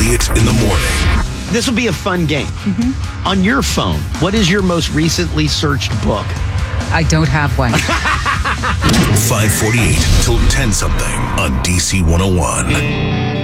Elliott in the morning. This will be a fun game. On your phone, what is your most recently searched book? I don't have one. 548 till 10 something on DC 101.